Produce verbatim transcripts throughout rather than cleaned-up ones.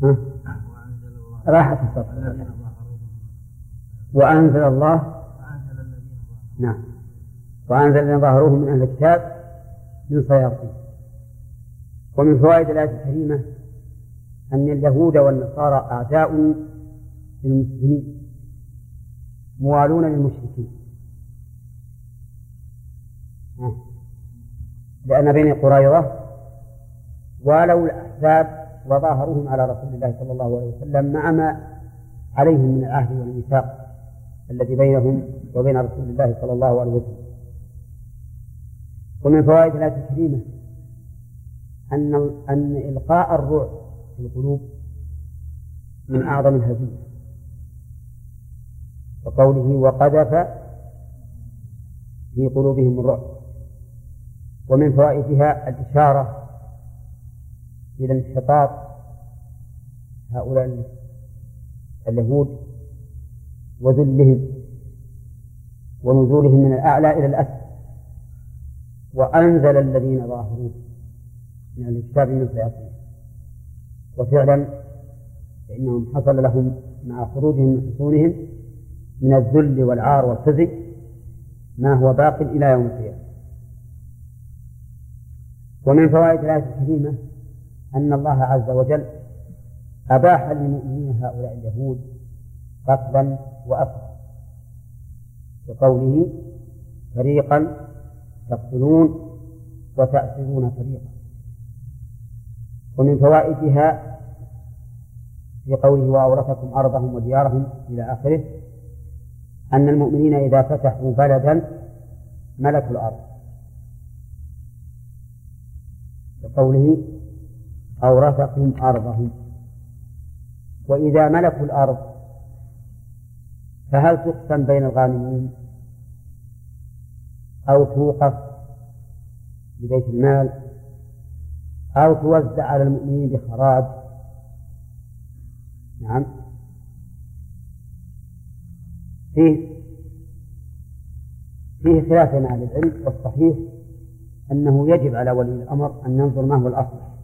ها؟ راحت الصف. وأنزل الله نعم وأنزل الذين ظاهروهم من أهل الكتاب من صياصيهم. ومن فوائد الآية الكريمة أن اليهود والنصارى أعداء للمسلمين موالون للمشركين، لأن بني قريظة والوا الأحزاب وظاهروهم على رسول الله صلى الله عليه وسلم مع ما عليهم من العهد والميثاق الذي بينهم وبين رسول الله صلى الله عليه وسلم. ومن فوائد الآية الكريمة أن أن إلقاء الرعب في القلوب من أعظم الهزيمة، وقوله وقذف في قلوبهم الرعب. ومن فوائدها الإشارة إلى انحطاط هؤلاء اليهود وذلهم ونزولهم من الأعلى إلى الأسفل. وأنزل الذين ظاهروا من الكتاب من صياصيهم. وفعلا فإنهم حصل لهم مع خروجهم من حصونهم من الذل والعار والخزي ما هو باق إلى يوم القيامة. ومن فوائد الآية الكريمة أن الله عز وجل أباح للمؤمنين هؤلاء اليهود قتلا وأسرا، بقوله فريقا تقتلون وتأسرون فريقا. ومن فوائدها في قوله وأورثكم أرضهم وديارهم إلى آخره أن المؤمنين إذا فتحوا بلدا ملكوا الأرض، بقوله أورثكم أرضهم. وإذا ملكوا الأرض فهل تقسم بين الغانمين أو توقف لبيت المال أو توزع على المؤمنين بخراج؟ نعم فيه فيه خلاف مع أهل العلم، والصحيح أنه يجب على ولي الأمر أن ينظر ما هو الأصلح.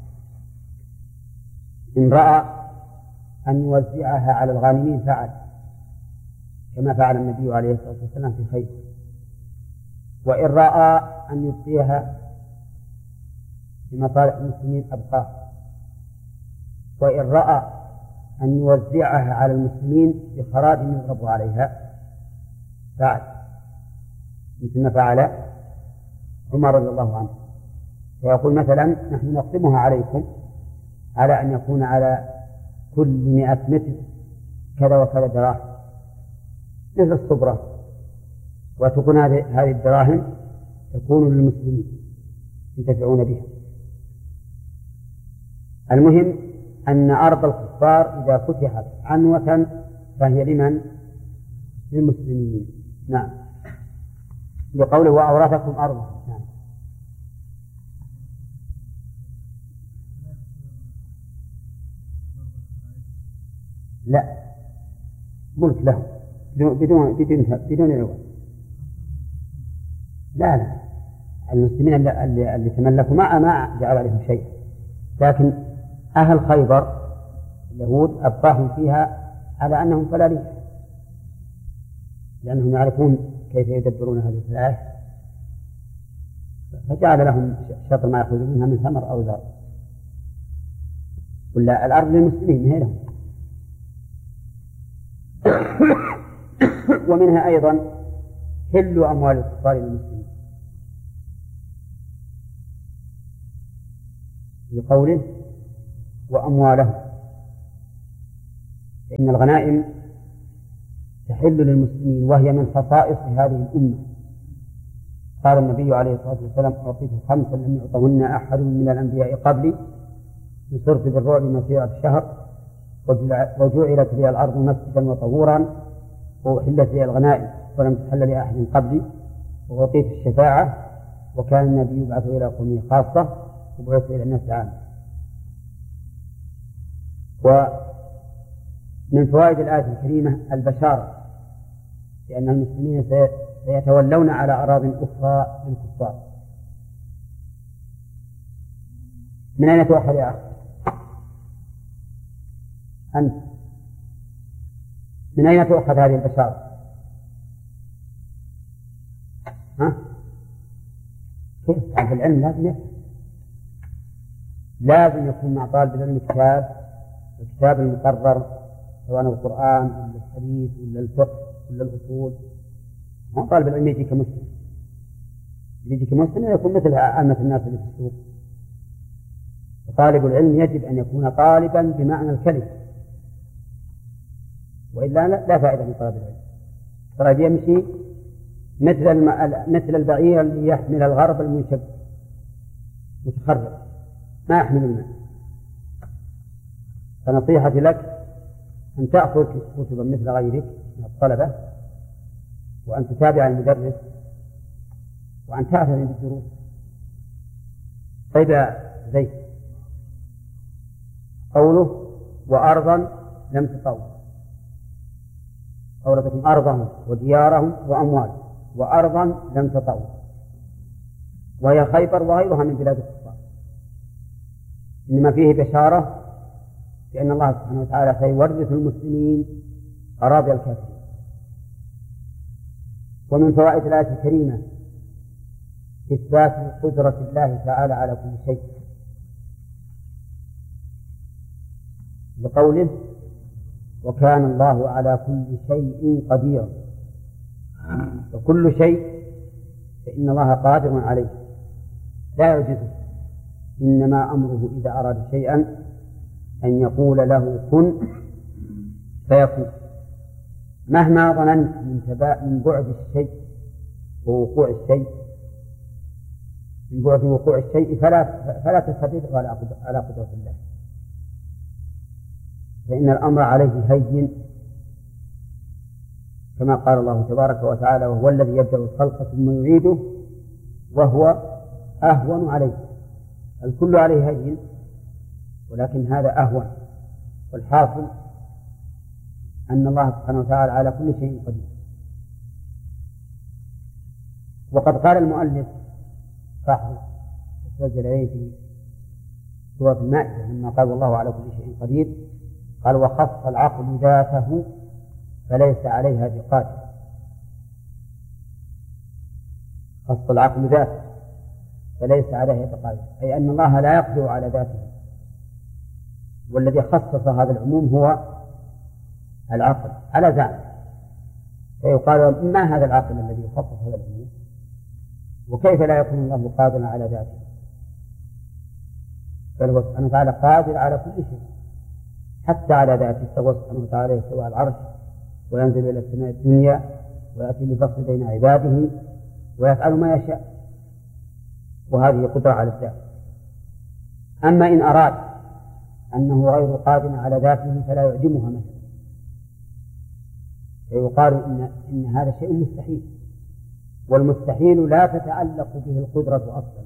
إن رأى أن يوزعها على الغانمين فعل كما فعل النبي عليه الصلاة والسلام في خيبر، وإن رأى أن يبقيها لمصالح المسلمين أبقاها، وإن رأى أن يوزعها على المسلمين بخراج يضرب عليها فعل مثل ما فعل عمر رضي الله عنه، فيقول مثلا نحن نقسمها عليكم على أن يكون على كل مئة متر كذا وكذا دراهم مثل الصبرة، وتكون هذه الدراهم تكون للمسلمين ينتفعون بها. المهم أن أرض الكفار إذا فتحت عنوة فهي لمن؟ للمسلمين. نعم بقوله وأورثكم أرضهم. نعم لا ملك لهم بدون بدون بدون عوض. لا لا المسلمين اللي, اللي تملكوا ما ما جعل عليهم شيء، لكن أهل خيبر اليهود أبقاهم فيها على أنهم فلاليس، لأنهم يعرفون كيف يدبرون هذه الآية، فجعل لهم شطر ما يأخذون منها من ثمر أو زرع. ولا الأرض للمسلمين هي لهم. ومنها أيضا حل أموال الكفار للمسلمين لقوله وأموالهم، فإن الغنائم تحل للمسلمين وهي من خصائص هذه الأمة. قال النبي عليه الصلاة والسلام أعطيت خمسا لم يعطهن أحد من الأنبياء قبلي نصرت بالرعب مسيرة شهر وجعلت لي الأرض مسجدا وطهورا وأحلت لي الغنائم ولم تحل لأحد قبلي وأعطيت الشفاعة وكان النبي يبعث إلى قومه خاصة وبعث إلى الناس عامة. ومن فوائد الآية الكريمة البشارة لأن المسلمين سيتولون على أراضٍ أخرى للكفار. من أين تؤخذ يا أخي؟ أنت من أين تؤخذ هذه البشارة؟ ها؟ كيف؟ طالب العلم لازم يفهم، لازم يكون مع طالب العلم كتاب، الكتاب المقرر سواء القرآن ولا الحديث ولا الفقه ولا الأصول. ما طالب العلم يجي كمسلم، يجي كمسلم يكون مثل عامة الناس اللي في السوق. طالب العلم يجب أن يكون طالبا بمعنى الكلمة، وإلا لا فائدة من طالب العلم. طالب يمشي مثل مثل البعير اللي يحمل الغرب المنشب متخرج ما يحمل الماء. فنصيحتي لك أن تأخذ كتبا مثل غيرك من الطلبة، وأن تتابع المدرس، وأن تعتني بالدروس. طيب يا زيد، قوله وأرضا لم تطور، أورثكم أرضهم وديارهم وأموالهم، وأرضا لم تطور، وهي خيبر وغيرها من بلاد الكفار. إنما فيه بشارة بأن الله سبحانه وتعالى سيورث المسلمين أراضي الكافرين. ومن فوائد الآية الكريمة إثبات قدرة الله تعالى على كل شيء، بقوله وكان الله على كل شيء قديرا. وكل شيء فإن الله قادر عليه لا يعجزه، إنما أمره إذا أراد شيئا أن يقول له كن فيكون. مهما ظننت من بعد الشيء ووقوع الشيء من بعد وقوع الشيء فلا فلا تستدل على قدرة الله، فإن الأمر عليه هين، كما قال الله تبارك وتعالى وهو الذي يبدأ الخلق ثم يعيده وهو أهون عليه. الكل عليه هين، ولكن هذا أهون. والحاصل أن الله سبحانه وتعالى على كل شيء قدير. وقد قال المؤلف صاحب السجل عليه في سورة المائدة لما قال والله على كل شيء قدير، قال وخص العقل ذاته فليس عليها بقادر. خص العقل ذاته فليس عليها بقادر، أي أن الله لا يقدر على ذاته، والذي خصص هذا العموم هو العقل على ذاته. فيقال ما هذا العقل الذي يخصص هذا العموم، وكيف لا يكون الله قادرا على ذاته؟ بل هو سبحانه وتعالى قادر على كل شيء، حتى على ذاته. استوى سبحانه وتعالى يستوى على العرش وينزل إلى السماء الدنيا ويأتي لفصل بين عباده ويفعل ما يشاء، وهذه قدرة على الذات. أما إن أراد أنه غير قادر على ذاته فلا يعجمها مثلا، فيقال إن, إن هذا شيء مستحيل، والمستحيل لا تتعلق به القدرة أصلا،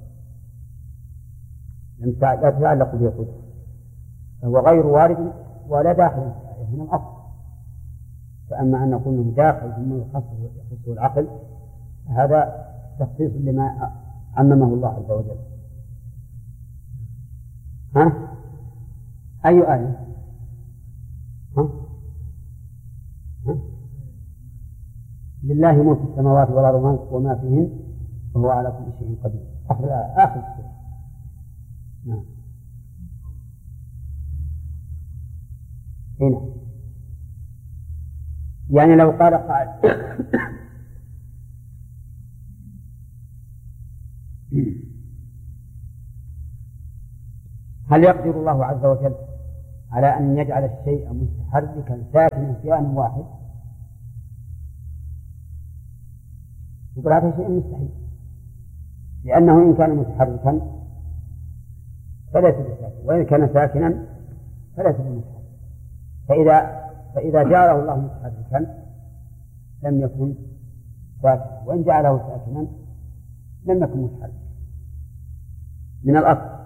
لا تتعلق به القدرة، فهو غير وارد ولا داخل من الأصل. فأما أن نقول أنه داخل ثم يخصه العقل هذا تخصيص لما عممه الله عز وجل. ها؟ أي آية؟ ها؟ ها؟ لله ملك السماوات والأرض وما فيهن وهو على كل شيء قدير. آخر آخر السورة. نعم. هنا يعني لو قال قائل هل يقدر الله عز وجل على أن يجعل الشيء متحركا ساكنا في آن واحد؟ يقول هذا شيء مستحيل، لأنه إن كان متحركا فليس بساكن، وإن كان ساكنا فليس بمتحرك. فإذا فإذا جعله الله متحركا لم يكن ساكنا، وإن جعله ساكنا لم يكن متحركا من الأصل.